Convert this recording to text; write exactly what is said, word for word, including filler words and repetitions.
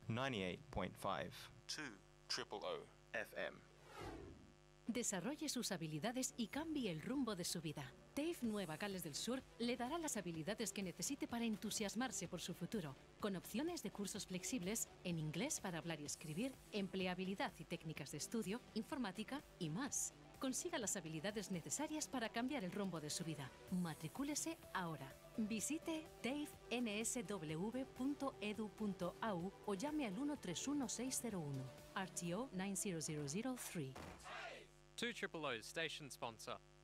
ninety-eight point five. two triple O F M. Desarrolle sus habilidades y cambie el rumbo de su vida. T A F E Nueva Gales del Sur le dará las habilidades que necesite para entusiasmarse por su futuro, con opciones de cursos flexibles en inglés para hablar y escribir, empleabilidad y técnicas de estudio, informática y más. Consiga las habilidades necesarias para cambiar el rumbo de su vida. Matricúlese ahora. Visite tafensw punto edu punto a u o llame al uno tres uno seis cero uno. R T O nine zero zero zero three. two triple O's station sponsor.